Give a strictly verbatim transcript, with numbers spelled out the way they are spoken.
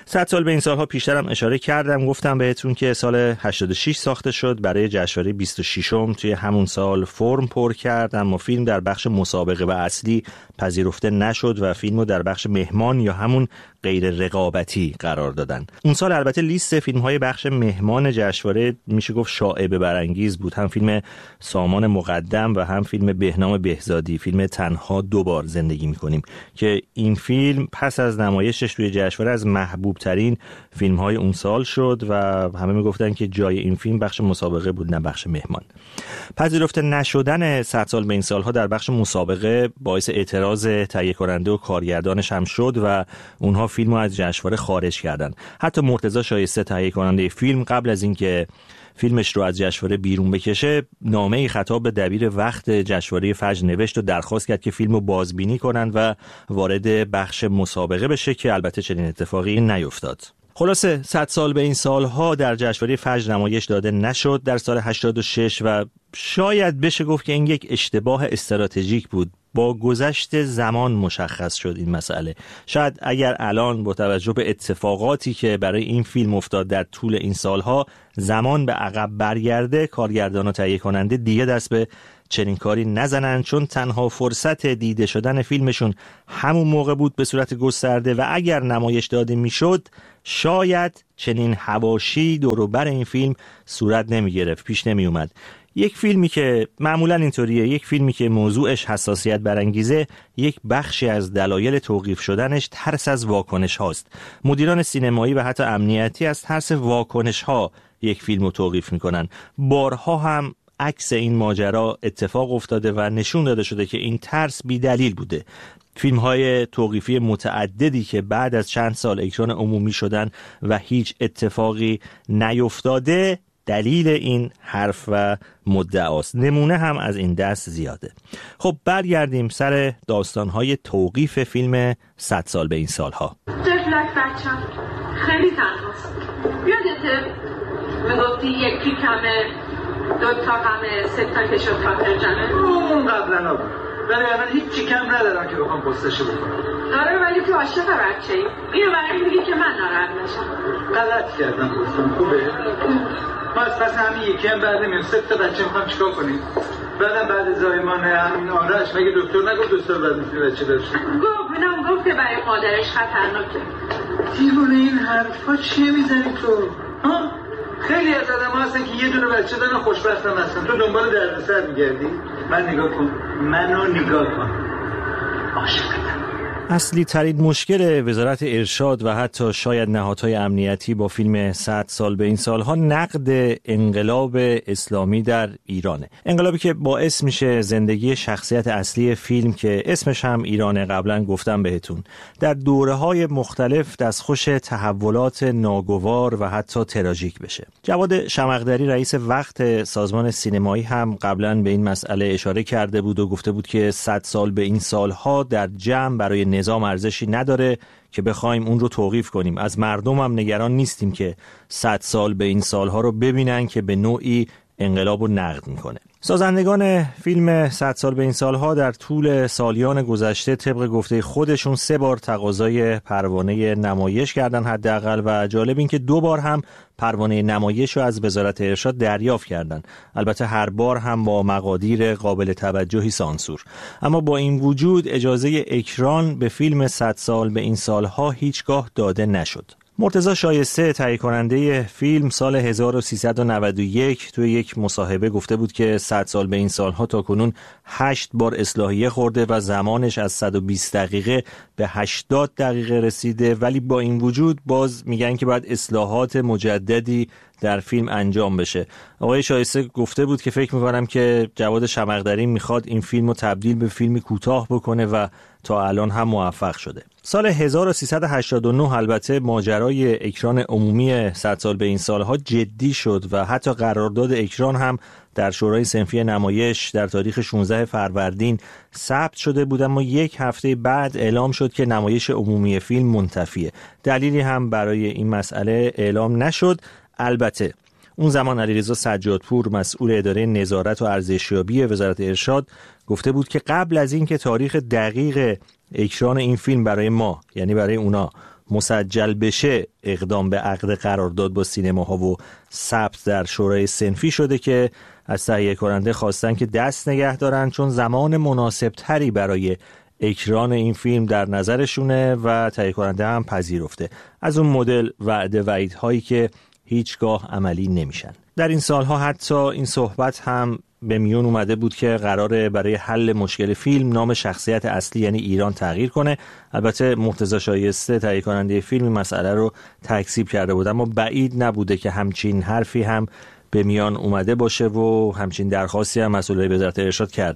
صد سال به این سالها پیشترم اشاره کردم، گفتم بهتون که سال هشتاد و شش ساخته شد، برای جشنواره بیست و ششم توی همون سال فرم پر کرد، اما فیلم در بخش مسابقه و اصلی پذیرفته نشد و فیلمو در بخش مهمان یا همون غیر رقابتی قرار دادن. اون سال البته لیست فیلم‌های بخش مهمان جشنواره میشه گفت شائبه برانگیز بود، هم فیلم سامان مقدم و هم فیلم بهنام بهزادی، فیلم تنها دوبار زندگی میکنیم که این فیلم پس از نمایشش توی جشنواره از محبوب ترین فیلم‌های اون سال شد و همه میگفتن که جای این فیلم بخش مسابقه بود نه بخش مهمان. پذیرفته نشدن صد سال به این سالها در بخش مسابقه باعث اعتراض تهیه کننده و کارگردانش هم شد و اونها فیلمو از جشنواره خارج کردن. حتی مرتضی شایسته تهیه کننده فیلم قبل از اینکه فیلمش رو از جشنواره بیرون بکشه نامه‌ای خطاب به دبیر وقت جشنواره فجر نوشت و درخواست کرد که فیلمو بازبینی کنند و وارد بخش مسابقه بشه که البته چنین اتفاقی نیفتاد. خلاصه صد سال به این سالها در جشنواره فجر نمایش داده نشد در سال هشتاد و شش و شاید بشه گفت که این یک اشتباه استراتژیک بود. با گذشت زمان مشخص شد این مسئله. شاید اگر الان با توجه به اتفاقاتی که برای این فیلم افتاد در طول این سالها زمان به عقب برگرده، کارگردان و تهیه کننده دیگه دست به چنین کاری نزنن، چون تنها فرصت دیده شدن فیلمشون همون موقع بود به صورت گسترده و اگر نمایش داده میشد شاید چنین حواشی دور و بر این فیلم صورت نمی گرفت، پیش نمی اومد. یک فیلمی که معمولا اینطوریه، یک فیلمی که موضوعش حساسیت برانگیزه، یک بخشی از دلایل توقیف شدنش ترس از واکنش هاست. مدیران سینمایی و حتی امنیتی از ترس واکنش ها یک فیلمو توقیف میکنن. بارها هم عکس این ماجرا اتفاق افتاده و نشون داده شده که این ترس بی دلیل بوده. فیلم های توقیفی متعددی که بعد از چند سال اکران عمومی شدن و هیچ اتفاقی نیفتاده دلیل این حرف و مدعاست. نمونه هم از این دست زیاده. خب برگردیم سر داستانهای توقیف فیلم صد سال به این سالها. طفلک بچم خیلی تنهاست. یادته میگفتی یکی کمه، دو تا کمه، سه تا که شد خاطر جمعه؟ اون قبلا بود. ولی الان هیچ چی کم ندارم که بخوام پستشو بکنم. آره ولی تو عاشق بچه‌ای. اینو برای میگی که من ناراحت نشم. غلط کردم پستم خوبه. پس پس همین یکی هم بعد میام سه تا بچه میخوام چیکار کنیم؟ بعدم بعد زایمان همین آرش مگه دکتر نگفت دوست بعد میتونی بچه داشت؟ گفت اینم گفت که برای مادرش خطرناکه. دیوونه این حرفا چیه میزنی تو؟ ها؟ خیلی از آدم هستن که یه دونه بچه دارن خوشبخت هم هستن. تو دنبال دردسر میگردی؟ من نگاه کن، منو نگاه کن، عاشقتم. اصلی ترین مشکل وزارت ارشاد و حتی شاید نهادهای امنیتی با فیلم صد سال به این سالها نقد انقلاب اسلامی در ایرانه. انقلابی که باعث میشه زندگی شخصیت اصلی فیلم که اسمش هم ایرانه، قبلا گفتم بهتون، در دوره‌های مختلف دستخوش تحولات ناگوار و حتی تراژیک بشه. جواد شمقدری رئیس وقت سازمان سینمایی هم قبلا به این مسئله اشاره کرده بود و گفته بود که صد سال به این سالها در جمع برای نظام ارزشی نداره که بخوایم اون رو توقیف کنیم. از مردم هم نگران نیستیم که صد سال به این سالها رو ببینن که به نوعی انقلاب رو نقد میکنه. سازندگان فیلم صد سال به این سالها در طول سالیان گذشته طبق گفته خودشون سه بار تقاضای پروانه نمایش کردن حداقل و جالب این که دو بار هم پروانه نمایش رو از وزارت ارشاد دریافت کردن. البته هر بار هم با مقادیر قابل توجهی سانسور. اما با این وجود اجازه اکران به فیلم صد سال به این سالها هیچگاه داده نشد. مرتضی شایسته تهیه کننده فیلم سال هزار و سیصد و نود و یک توی یک مصاحبه گفته بود که صد سال به این سالها تا کنون هشت بار اصلاحیه خورده و زمانش از صد و بیست دقیقه به هشتاد دقیقه رسیده، ولی با این وجود باز میگن که باید اصلاحات مجددی در فیلم انجام بشه. آقای شایسته گفته بود که فکر میکنم که جواد شمقدری میخواد این فیلم رو تبدیل به فیلمی کوتاه بکنه و تا الان هم موفق شده. سال هزار و سیصد و هشتاد و نه البته ماجرای اکران عمومی صد سال به این سالها جدی شد و حتی قرارداد اکران هم در شورای صنفی نمایش در تاریخ شانزده فروردین ثبت شده بود، اما یک هفته بعد اعلام شد که نمایش عمومی فیلم منتفیه. دلیلی هم برای این مسئله اعلام نشد. البته اون زمان علیرضا سجادپور مسئول اداره نظارت و ارزشیابی وزارت ارشاد گفته بود که قبل از این که تاریخ دقیق اکران این فیلم برای ما، یعنی برای اونا، مسجل بشه اقدام به عقد قرارداد با سینماها و ثبت در شورای صنفی شده که از تهیه کننده خواستن که دست نگه دارن، چون زمان مناسب تری برای اکران این فیلم در نظرشونه و تهیه کننده هم پذیرفته. از اون مدل وعده وعیدهایی که هیچگاه عملی نمیشن. در این سالها حتی این صحبت هم به میون اومده بود که قراره برای حل مشکل فیلم نام شخصیت اصلی یعنی ایران تغییر کنه. البته مرتضی شایسته تهیه کننده فیلم این مسئله رو تکذیب کرده بود، اما بعید نبوده که همچین حرفی هم به میان اومده باشه و همچین درخواستی هم مسئولای وزارت ارشاد کرده.